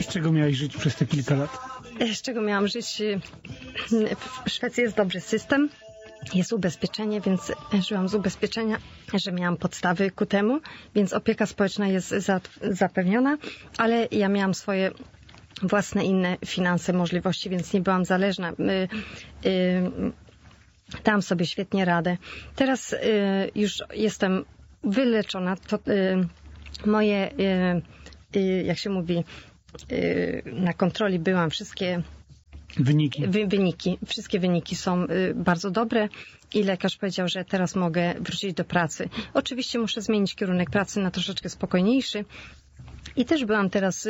z czego miałaś żyć przez te kilka lat? Z czego miałam żyć? W Szwecji jest dobry system. Jest ubezpieczenie, więc żyłam z ubezpieczenia, że miałam podstawy ku temu, więc opieka społeczna jest zapewniona, ale ja miałam swoje własne inne finanse, możliwości, więc nie byłam zależna. Dałam sobie świetnie radę. Teraz już jestem wyleczona. To, moje, jak się mówi, na kontroli byłam, wszystkie wszystkie wyniki są bardzo dobre i lekarz powiedział, że teraz mogę wrócić do pracy. Oczywiście muszę zmienić kierunek pracy na troszeczkę spokojniejszy i też byłam teraz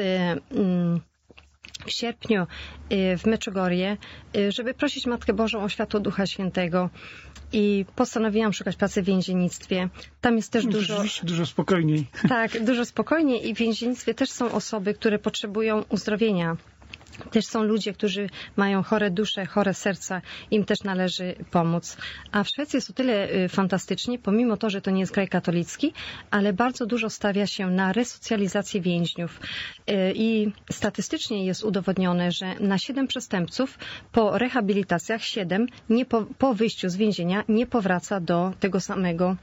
w sierpniu w Meczugorje, żeby prosić Matkę Bożą o światło Ducha Świętego i postanowiłam szukać pracy w więziennictwie. Tam jest też dużo spokojniej. Tak, dużo spokojniej i w więziennictwie też są osoby, które potrzebują uzdrowienia. Też są ludzie, którzy mają chore dusze, chore serca, im też należy pomóc. A w Szwecji jest o tyle fantastycznie, pomimo to, że to nie jest kraj katolicki, ale bardzo dużo stawia się na resocjalizację więźniów. I statystycznie jest udowodnione, że na 7 przestępców po rehabilitacjach 7 po wyjściu z więzienia nie powraca do tego samego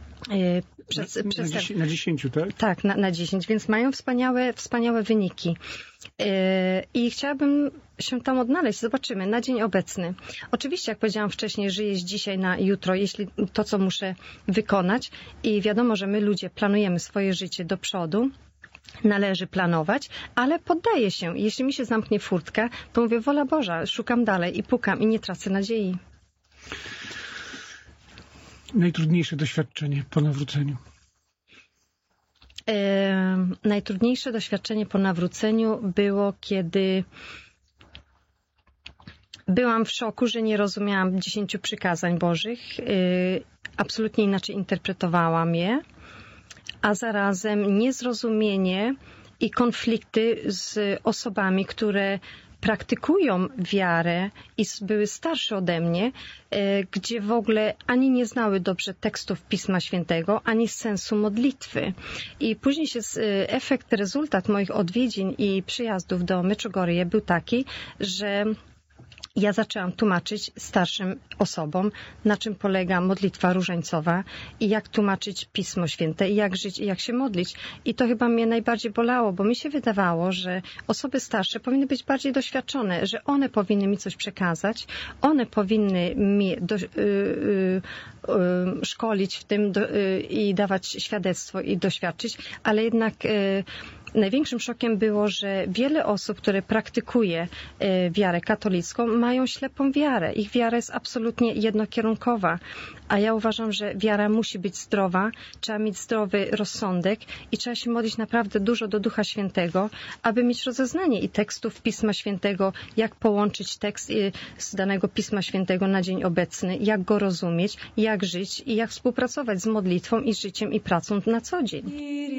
na 10, tak? Tak, na 10, więc mają wspaniałe wyniki. I chciałabym się tam odnaleźć. Zobaczymy na dzień obecny. Oczywiście, jak powiedziałam wcześniej, żyję z dzisiaj na jutro, jeśli to, co muszę wykonać i wiadomo, że my ludzie planujemy swoje życie do przodu, należy planować, ale poddaję się. Jeśli mi się zamknie furtka, to mówię, wola Boża, szukam dalej i pukam i nie tracę nadziei. Najtrudniejsze doświadczenie po nawróceniu? Najtrudniejsze doświadczenie po nawróceniu było, kiedy byłam w szoku, że nie rozumiałam 10 przykazań Bożych. Absolutnie inaczej interpretowałam je, a zarazem niezrozumienie i konflikty z osobami, które praktykują wiarę i były starsze ode mnie, gdzie w ogóle ani nie znały dobrze tekstów Pisma Świętego, ani sensu modlitwy. I później rezultat moich odwiedzin i przyjazdów do Meczugorje był taki, że ja zaczęłam tłumaczyć starszym osobom, na czym polega modlitwa różańcowa i jak tłumaczyć Pismo Święte i jak żyć i jak się modlić. I to chyba mnie najbardziej bolało, bo mi się wydawało, że osoby starsze powinny być bardziej doświadczone, że one powinny mi coś przekazać, one powinny mi szkolić w tym i dawać świadectwo i doświadczyć, ale jednak największym szokiem było, że wiele osób, które praktykuje wiarę katolicką, mają ślepą wiarę. Ich wiara jest absolutnie jednokierunkowa. A ja uważam, że wiara musi być zdrowa, trzeba mieć zdrowy rozsądek i trzeba się modlić naprawdę dużo do Ducha Świętego, aby mieć rozeznanie i tekstów Pisma Świętego, jak połączyć tekst z danego Pisma Świętego na dzień obecny, jak go rozumieć, jak żyć i jak współpracować z modlitwą i życiem i pracą na co dzień.